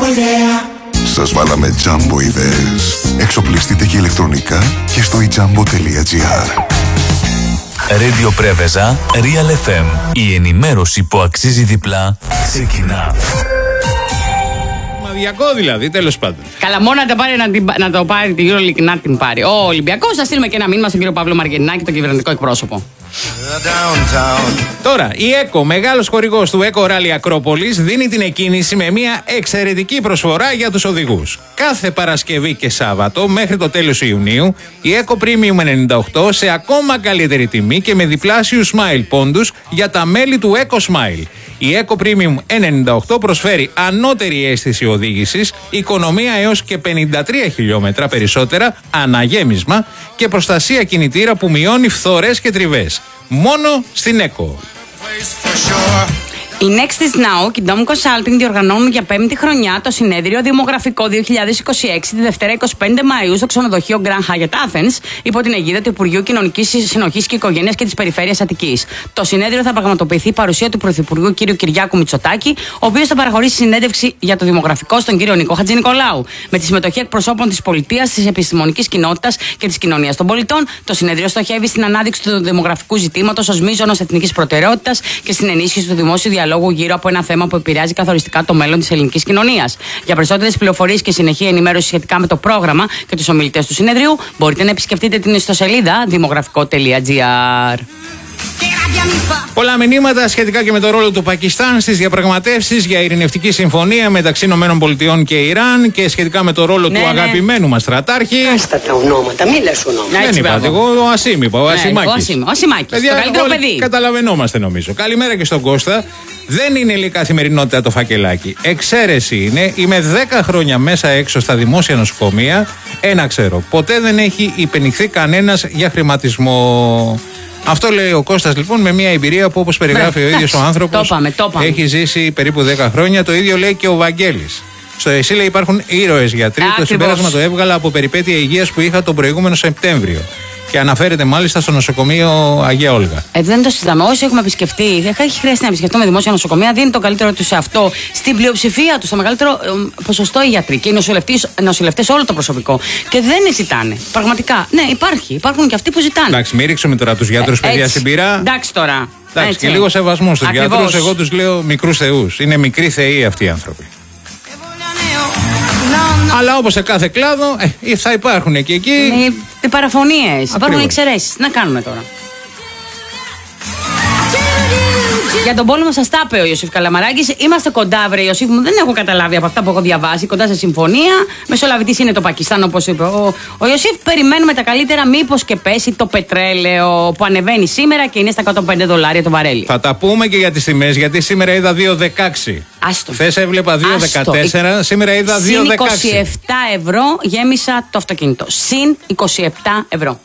Σας βάλαμε Jumbo ιδέες. Εξοπλιστείτε και ηλεκτρονικά και στο ijambo.gr. Radio Πρέβεζα, Real FM. Η ενημέρωση που αξίζει διπλά ξεκινά. Μαδιακό δηλαδή, τέλος πάντων. Καλά, μόνο να το πάρει τη EuroLeague, να την πάρει. Ο Ολυμπιακός, θα στείλουμε και ένα μήνυμα στον κύριο Παύλο Μαργαρινάκη, τον κυβερνητικό εκπρόσωπο. Τώρα, η ΕΚΟ, μεγάλος χορηγός του ΕΚΟ Rally Ακρόπολης, δίνει την εκκίνηση με μια εξαιρετική προσφορά για τους οδηγούς. Κάθε Παρασκευή και Σάββατο μέχρι το τέλος Ιουνίου, η ΕΚΟ Premium 98 σε ακόμα καλύτερη τιμή και με διπλάσιους Smile πόντους για τα μέλη του ΕΚΟ Smile. Η ΕΚΟ Premium 98 προσφέρει ανώτερη αίσθηση οδήγησης, οικονομία έως και 53 χιλιόμετρα περισσότερα, αναγέμισμα και προστασία κινητήρα που μειώνει φθορές και τριβές. Μόνο στην ΕΚΟ. Η Next is Now και η Dom Consulting διοργανώνουν για 5η χρονιά το συνέδριο Δημογραφικό 2026 τη Δευτέρα 25 Μαΐου στο ξενοδοχείο Grand Hyatt Athens υπό την αιγίδα του Υπουργείου Κοινωνικής Συνοχής και Οικογένειας και της Περιφέρειας Αττικής. Το συνέδριο θα πραγματοποιηθεί παρουσία του Πρωθυπουργού κ. Κυριάκου Μητσοτάκη, ο οποίος θα παραχωρήσει συνέντευξη για το δημογραφικό στον κύριο Νικό Χατζηνικολάου. Με τη συμμετοχή εκπροσώπων της πολιτείας, της επιστημονικής κοινότητας και της κοινωνίας των πολιτών, το συνέδριο στοχεύει στην ανάδειξη του δημογραφικού ζητήματος ως μείζωνος εθνικής προτεραιότητας και στην ενίσχυση του δημόσιου διαλόγου γύρω από ένα θέμα που επηρεάζει καθοριστικά το μέλλον της ελληνικής κοινωνίας. Για περισσότερες πληροφορίες και συνεχή ενημέρωση σχετικά με το πρόγραμμα και τους ομιλητές του συνεδρίου, μπορείτε να επισκεφτείτε την ιστοσελίδα δημογραφικό.gr. Πολλά μηνύματα σχετικά και με το ρόλο του Πακιστάν στις διαπραγματεύσεις για ειρηνευτική συμφωνία μεταξύ ΗΠΑ και Ιράν και σχετικά με το ρόλο του αγαπημένου μας στρατάρχη. Κάστα τα ονόματα, μη λες ονόματα. Δεν είπατε, εγώ ο Ασίμ είπα, ο Ασιμάκης. Ο Ασιμάκης, το καλύτερο παιδί. Καταλαβαίνόμαστε νομίζω. Καλημέρα και στον Κώστα. Δεν είναι η καθημερινότητα το φακελάκι. Εξαίρεση είναι. Είμαι 10 χρόνια μέσα έξω στα δημόσια νοσοκομεία. Ένα ξέρω. Ποτέ δεν έχει υπενηχθεί κανένας για χρηματισμό. Αυτό λέει ο Κώστας λοιπόν με μια εμπειρία που όπως περιγράφει ο ίδιος ο άνθρωπος έχει ζήσει περίπου 10 χρόνια. Το ίδιο λέει και ο Βαγγέλης. Στο ΕΣΥ λέει υπάρχουν ήρωες γιατροί. Το συμπέρασμα το έβγαλα από περιπέτεια υγείας που είχα τον προηγούμενο Σεπτέμβριο. Και αναφέρεται μάλιστα στο νοσοκομείο Αγία Όλγα. Δεν το συζητάμε. Όσοι έχουμε επισκεφτεί, έχει χρειαστεί να επισκεφτούμε δημόσια νοσοκομεία, δίνει το καλύτερο του σε αυτό. Στην πλειοψηφία του, στο μεγαλύτερο ποσοστό οι γιατροί και οι νοσηλευτές, όλο το προσωπικό. Και δεν ζητάνε. Πραγματικά. Ναι, υπάρχουν και αυτοί που ζητάνε. Εντάξει, μην ρίξουμε τώρα τους γιατρούς, παιδιά, στην πυρά. Εντάξει τώρα. Εντάξει, και λίγο σεβασμό στους γιατρούς. Εγώ τους λέω μικρούς θεούς. Είναι μικροί θεοί αυτοί οι άνθρωποι. Αλλά όπως σε κάθε κλάδο θα υπάρχουν και εκεί οι παραφωνίες, υπάρχουν εξαιρέσεις. Να κάνουμε τώρα. Για τον πόλεμο σας τα είπε ο Ιωσήφ Καλαμαράκης. Είμαστε κοντά, βρε Ιωσήφ μου, δεν έχω καταλάβει από αυτά που έχω διαβάσει. Κοντά σε συμφωνία. Μεσολαβητής είναι το Πακιστάν, όπως είπε ο Ιωσήφ. Περιμένουμε τα καλύτερα, μήπως και πέσει το πετρέλαιο που ανεβαίνει σήμερα και είναι στα $105 το βαρέλι. Θα τα πούμε και για τις τιμές, γιατί σήμερα είδα 2,16. Χθες έβλεπα 2,14, σήμερα είδα 2,16. Συν 27 ευρώ γέμισα το αυτοκίνητο. Συν 27 ευρώ.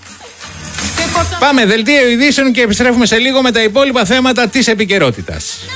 Πάμε δελτίο ειδήσεων και επιστρέφουμε σε λίγο με τα υπόλοιπα θέματα της επικαιρότητας.